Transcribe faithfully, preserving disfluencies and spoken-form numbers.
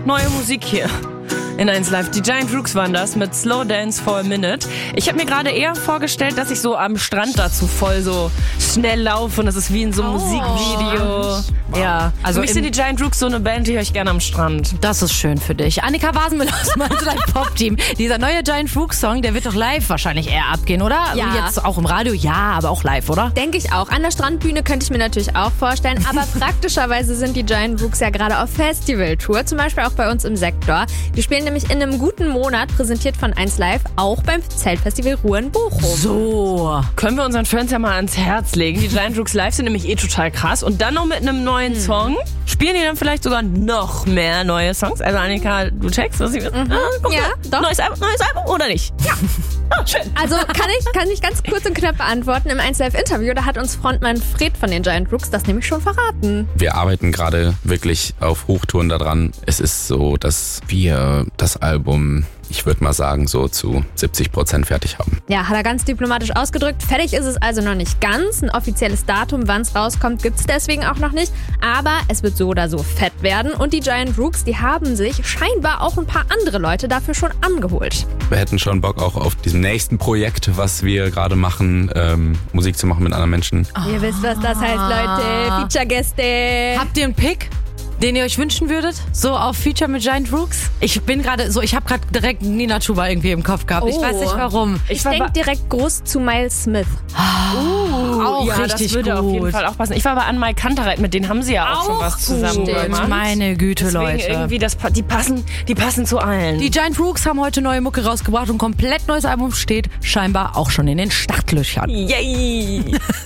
Neue Musik hier in eins Live. Die Giant Rooks waren das mit Slow Dance for a Minute. Ich habe mir gerade eher vorgestellt, dass ich so am Strand dazu voll so schnell laufe und das ist wie in so einem oh. Musikvideo. Ja, also für mich sind die Giant Rooks so eine Band, die höre ich gerne am Strand. Das ist schön für dich. Annika Wasenmüller aus dem Pop-Team. Dieser neue Giant Rooks Song, der wird doch live wahrscheinlich eher abgehen, oder? Ja. Also jetzt auch im Radio, ja, aber auch live, oder? Denke ich auch. An der Strandbühne könnte ich mir natürlich auch vorstellen, aber praktischerweise sind die Giant Rooks ja gerade auf Festivaltour, zum Beispiel auch bei uns im Sektor. Die spielen nämlich in einem guten Monat, präsentiert von eins Live, auch beim Zeltfestival Ruhr in Bochum. So, können wir unseren Fans ja mal ans Herz legen. Die Giant Rooks live sind nämlich eh total krass und dann noch mit einem neuen hm. Song. Spielen die dann vielleicht sogar noch mehr neue Songs? Also Annika, du checkst, was ich... Mhm. Ah, ja, doch. Neues Album, neues Album oder nicht? Ja. Ah, schön. Also kann ich, kann ich ganz kurz und knapp beantworten. Im eins Live Interview, da hat uns Frontmann Fred von den Giant Rooks das nämlich schon verraten. Wir arbeiten gerade wirklich auf Hochtouren daran. Es ist so, dass wir das Album, ich würde mal sagen, so zu siebzig Prozent fertig haben. Ja, hat er ganz diplomatisch ausgedrückt. Fertig ist es also noch nicht ganz. Ein offizielles Datum, wann es rauskommt, gibt es deswegen auch noch nicht. Aber es wird so oder so fett werden. Und die Giant Rooks, die haben sich scheinbar auch ein paar andere Leute dafür schon angeholt. Wir hätten schon Bock auch auf diesem nächsten Projekt, was wir gerade machen, ähm, Musik zu machen mit anderen Menschen. Oh. Ihr wisst, was das heißt, Leute. Feature-Gäste. Habt ihr einen Pick, den ihr euch wünschen würdet? So auf Feature mit Giant Rooks? Ich bin gerade so, ich habe gerade direkt Nina Chuba irgendwie im Kopf gehabt. Oh. Ich weiß nicht warum. Ich, ich denke direkt groß zu Miles Smith. Oh, auch ja, richtig das würde gut. auf jeden Fall auch passen. Ich war aber an Mike Kantereit, mit denen haben sie ja auch, auch schon was zusammen gut. gemacht. Meine Güte, Deswegen Leute. Irgendwie das, die, passen, die passen zu allen. Die Giant Rooks haben heute neue Mucke rausgebracht und ein komplett neues Album steht scheinbar auch schon in den Startlöchern. Yay!